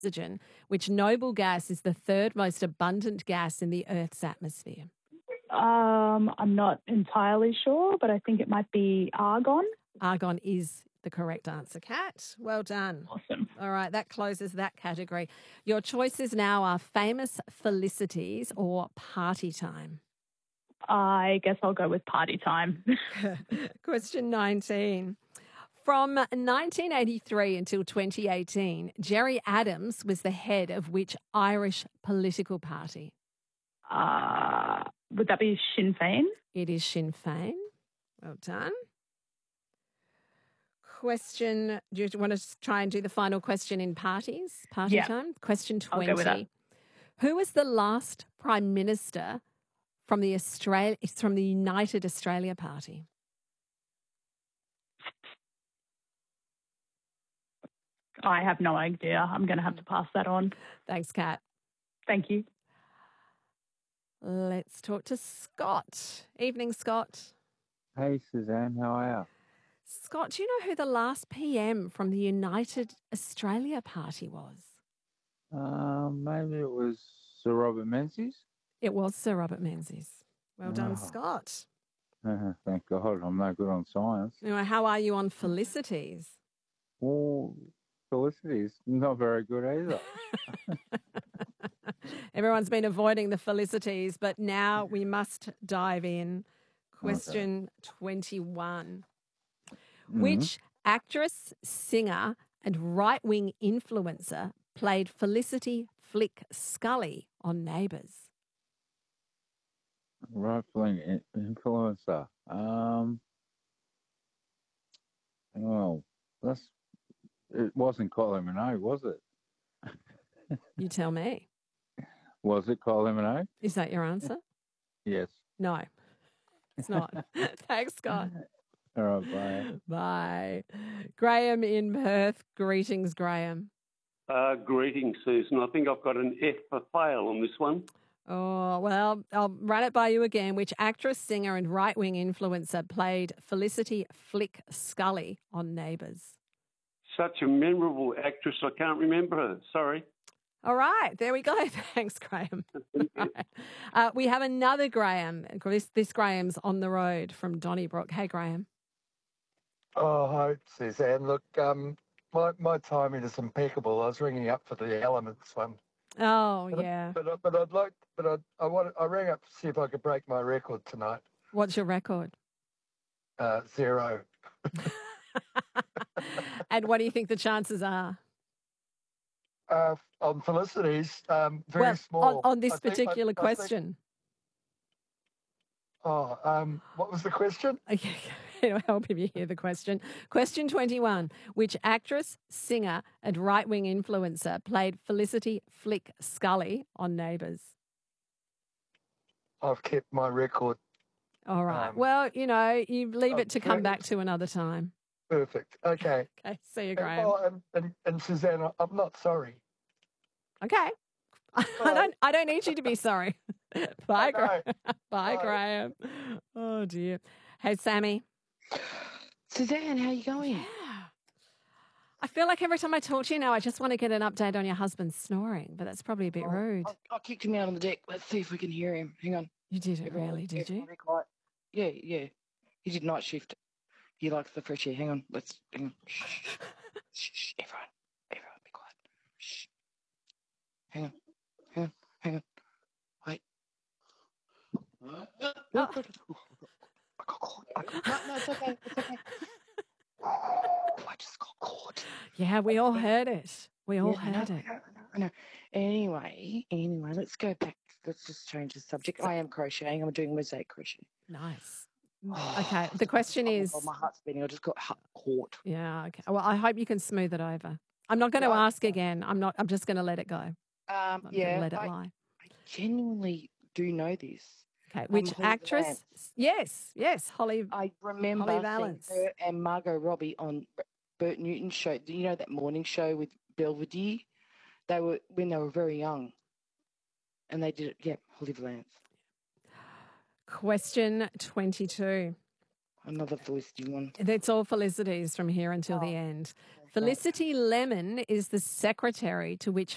oxygen, which noble gas is the third most abundant gas in the Earth's atmosphere? I'm not entirely sure, but I think it might be argon. Argon is the correct answer, Kat. Well done. Awesome. All right, that closes that category. Your choices now are famous felicities or party time. I guess I'll go with party time. Question 19. From 1983 until 2018, Gerry Adams was the head of which Irish political party? Would that be Sinn Féin? It is Sinn Féin. Well done. Question, do you want to try and do the final question in party time? Question 20. I'll go with that. Who was the last Prime Minister from the United Australia Party? I have no idea. I'm going to have to pass that on. Thanks, Kat. Thank you. Let's talk to Scott. Evening, Scott. Hey, Suzanne, how are you? Scott, do you know who the last PM from the United Australia Party was? Maybe it was Sir Robert Menzies? It was Sir Robert Menzies. Well done, Scott. Thank God, I'm no good on science. Anyway, how are you on felicities? Well, felicities, not very good either. Everyone's been avoiding the felicities, but now we must dive in. Question 21. Which actress, singer, and right-wing influencer played Felicity Flick Scully on Neighbours? Right-wing influencer. Well, it wasn't Kylie Minogue, was it? You tell me. Was it Kylie Minogue? Is that your answer? Yes. No, it's not. Thanks, Scott. All right, bye. Bye. Graham in Perth. Greetings, Graham. Greetings, Susan. I think I've got an F for fail on this one. Oh, well, I'll run it by you again. Which actress, singer, and right-wing influencer played Felicity Flick Scully on Neighbours? Such a memorable actress, I can't remember her. Sorry. All right, there we go. Thanks, Graham. Right. We have another Graham. This Graham's on the road from Donnybrook. Hey, Graham. Oh, hi, Suzanne. Look, my timing is impeccable. I was ringing up for the Elements one. Oh, yeah. I rang up to see if I could break my record tonight. What's your record? 0. And what do you think the chances are? On felicities, very small. On this particular question. What was the question? Okay, it'll help if you hear the question. Question 21. Which actress, singer, and right-wing influencer played Felicity Flick Scully on Neighbours? I've kept my record. All right. Well, you leave it to come back to another time. Perfect. Okay. Okay. See you, Graham. And Suzanne, I'm not sorry. Okay. I don't need you to be sorry. Bye, Graham. Bye, Graham. Oh, dear. Hey, Sammy. Suzanne, how you going? Yeah. I feel like every time I talk to you now, I just want to get an update on your husband snoring, but that's probably a bit rude. I kicked him out on the deck. Let's see if we can hear him. Hang on. You did it, really, did you? Yeah. He did night shift. He likes the fresh air. Hang on. Hang on. Shh. Everyone, be quiet. Shh. Hang on. Wait. No, it's okay. I just got caught. Yeah, we all heard it. We all heard it. I know. Anyway, let's go back. Let's just change the subject. I am crocheting. I'm doing mosaic crochet. Nice. Okay. The question is... my heart's beating. I just got caught. Yeah, okay. Well, I hope you can smooth it over. I'm not going to ask again. I'm just going to let it go. I'm let it lie. I genuinely do know this. Okay, which actress? Valance. Yes, Holly. I remember Holly seeing Valance. her and Margot Robbie on Bert Newton's show. You know that morning show with Belvedere? They were when they were very young, and they did it. Yeah, Holly Valance. Question 22. Another Felicity one. It's all felicities from here until the end. Felicity Lemon is the secretary to which